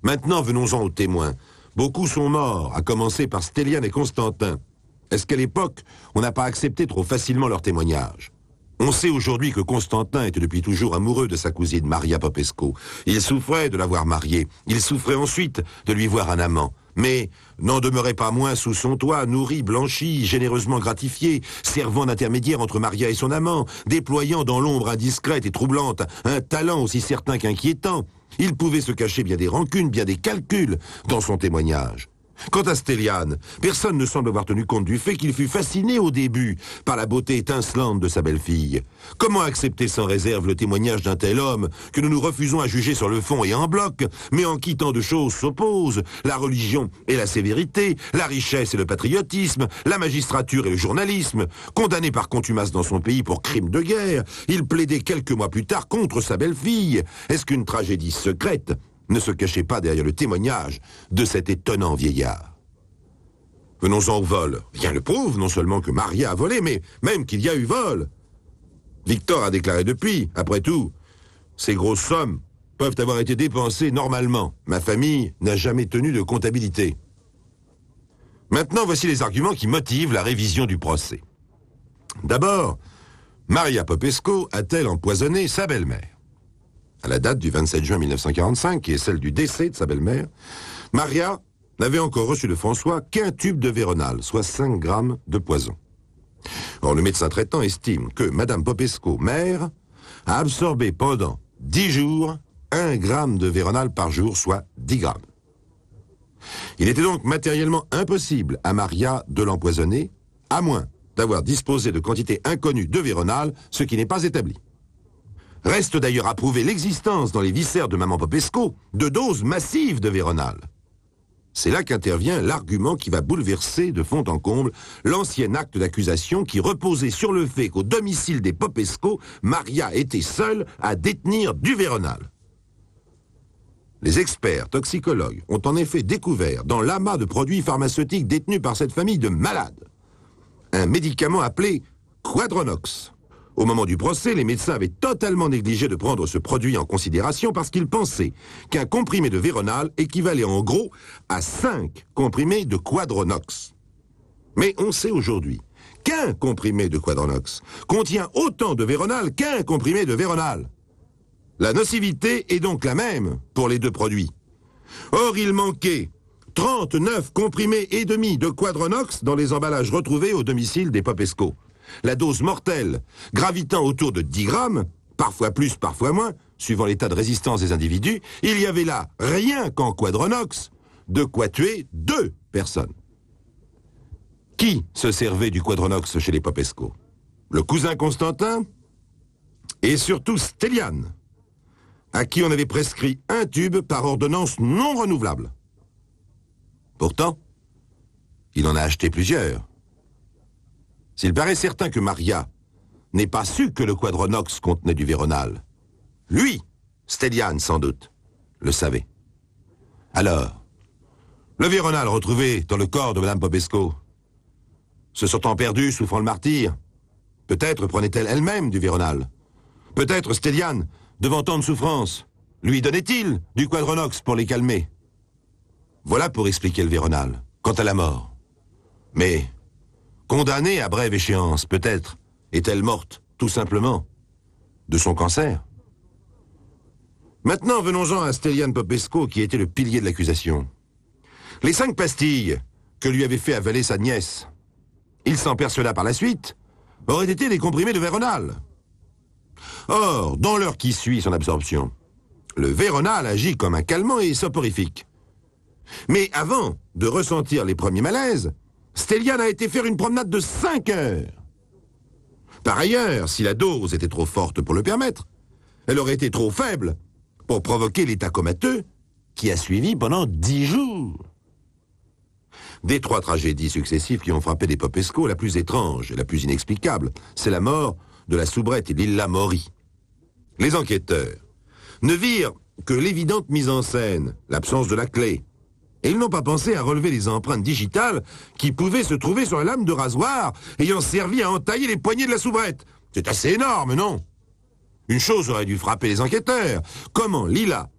Maintenant, venons-en aux témoins. Beaucoup sont morts, à commencer par Stéliane et Constantin. Est-ce qu'à l'époque, on n'a pas accepté trop facilement leur témoignage? On sait aujourd'hui que Constantin était depuis toujours amoureux de sa cousine Maria Popesco. Il souffrait de l'avoir mariée. Il souffrait ensuite de lui voir un amant. Mais n'en demeurait pas moins sous son toit, nourri, blanchi, généreusement gratifié, servant d'intermédiaire entre Maria et son amant, déployant dans l'ombre indiscrète et troublante un talent aussi certain qu'inquiétant. Il pouvait se cacher bien des rancunes, bien des calculs dans son témoignage. Quant à Stéliane, personne ne semble avoir tenu compte du fait qu'il fut fasciné au début par la beauté étincelante de sa belle-fille. Comment accepter sans réserve le témoignage d'un tel homme que nous nous refusons à juger sur le fond et en bloc, mais en qui tant de choses s'opposent, la religion et la sévérité, la richesse et le patriotisme, la magistrature et le journalisme. Condamné par contumace dans son pays pour crime de guerre, il plaidait quelques mois plus tard contre sa belle-fille. Est-ce qu'une tragédie secrète ne se cachait pas derrière le témoignage de cet étonnant vieillard? Venons-en au vol. Rien ne prouve non seulement que Maria a volé, mais même qu'il y a eu vol. Victor a déclaré depuis, après tout, ces grosses sommes peuvent avoir été dépensées normalement. Ma famille n'a jamais tenu de comptabilité. Maintenant, voici les arguments qui motivent la révision du procès. D'abord, Maria Popesco a-t-elle empoisonné sa belle-mère? À la date du 27 juin 1945, qui est celle du décès de sa belle-mère, Maria n'avait encore reçu de François qu'un tube de Véronal, soit 5 grammes de poison. Or, le médecin traitant estime que Madame Popesco, mère, a absorbé pendant 10 jours 1 gramme de Véronal par jour, soit 10 grammes. Il était donc matériellement impossible à Maria de l'empoisonner, à moins d'avoir disposé de quantités inconnues de Véronal, ce qui n'est pas établi. Reste d'ailleurs à prouver l'existence dans les viscères de maman Popesco de doses massives de Véronal. C'est là qu'intervient l'argument qui va bouleverser de fond en comble l'ancien acte d'accusation qui reposait sur le fait qu'au domicile des Popesco, Maria était seule à détenir du Véronal. Les experts toxicologues ont en effet découvert dans l'amas de produits pharmaceutiques détenus par cette famille de malades un médicament appelé Quadronox. Au moment du procès, les médecins avaient totalement négligé de prendre ce produit en considération parce qu'ils pensaient qu'un comprimé de Véronal équivalait en gros à 5 comprimés de Quadronox. Mais on sait aujourd'hui qu'un comprimé de Quadronox contient autant de Véronal qu'un comprimé de Véronal. La nocivité est donc la même pour les deux produits. Or, il manquait 39 comprimés et demi de Quadronox dans les emballages retrouvés au domicile des Popesco. La dose mortelle, gravitant autour de 10 grammes, parfois plus, parfois moins, suivant l'état de résistance des individus, il y avait là, rien qu'en Quadronox, de quoi tuer 2 personnes. Qui se servait du Quadronox chez les Popesco? Le cousin Constantin et surtout Stéliane, à qui on avait prescrit un tube par ordonnance non renouvelable. Pourtant, il en a acheté plusieurs. S'il paraît certain que Maria n'ait pas su que le Quadronox contenait du Véronal, lui, Stéliane sans doute, le savait. Alors, le Véronal retrouvé dans le corps de Mme Popesco, se sentant perdue, souffrant le martyre, peut-être prenait-elle elle-même du Véronal. Peut-être Stéliane, devant tant de souffrance, lui donnait-il du Quadronox pour les calmer. Voilà pour expliquer le Véronal. Quant à la mort. Mais, condamnée à brève échéance, peut-être, est-elle morte, tout simplement, de son cancer? Maintenant, venons-en à Stéliane Popesco, qui était le pilier de l'accusation. Les 5 pastilles que lui avait fait avaler sa nièce, il s'en persuada par la suite, auraient été des comprimés de Véronal. Or, dans l'heure qui suit son absorption, le Véronal agit comme un calmant et soporifique. Mais avant de ressentir les premiers malaises, Stéliane a été faire une promenade de 5 heures. Par ailleurs, si la dose était trop forte pour le permettre, elle aurait été trop faible pour provoquer l'état comateux qui a suivi pendant 10 jours. Des 3 tragédies successives qui ont frappé les Popesco, la plus étrange et la plus inexplicable, c'est la mort de la soubrette Lilla Mori. Les enquêteurs ne virent que l'évidente mise en scène, l'absence de la clé, et ils n'ont pas pensé à relever les empreintes digitales qui pouvaient se trouver sur la lame de rasoir ayant servi à entailler les poignets de la soubrette. C'est assez énorme, non? Une chose aurait dû frapper les enquêteurs. Comment Lilla